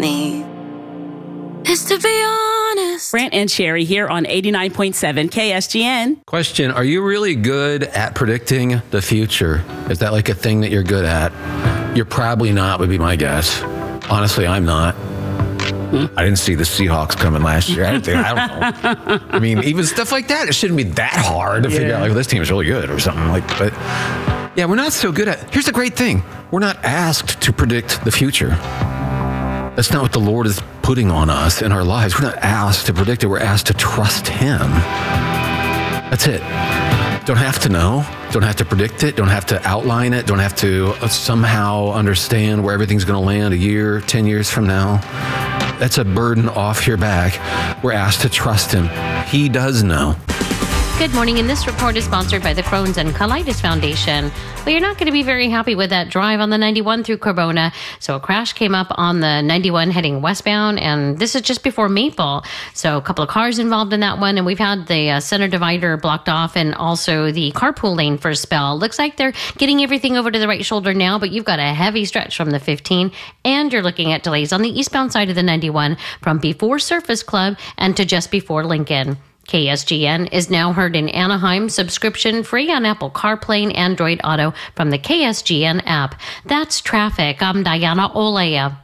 me is to be honest. Brant and Sherry here on 89.7 KSGN. Question, are you really good at predicting the future? Is that like a thing that you're good at? You're probably not, would be my guess. Honestly, I'm not. I didn't see the Seahawks coming last year. I don't know. I mean, even stuff like that, it shouldn't be that hard to figure out, like, this team is really good or something. But yeah, we're not so good at. Here's the great thing. We're not asked to predict the future. That's not what the Lord is putting on us in our lives. We're not asked to predict it. We're asked to trust Him. That's it. Don't have to know. Don't have to predict it. Don't have to outline it. Don't have to somehow understand where everything's going to land a year, 10 years from now. That's a burden off your back. We're asked to trust Him. He does know. Good morning, and this report is sponsored by the Crohn's and Colitis Foundation. Well, you're not going to be very happy with that drive on the 91 through Corona. So a crash came up on the 91 heading westbound, and this is just before Maple. So a couple of cars involved in that one, and we've had the center divider blocked off and also the carpool lane for a spell. Looks like they're getting everything over to the right shoulder now, but you've got a heavy stretch from the 15, and you're looking at delays on the eastbound side of the 91 from before Surface Club and to just before Lincoln. KSGN is now heard in Anaheim, subscription free on Apple CarPlay and Android Auto from the KSGN app. That's traffic. I'm Diana Olea.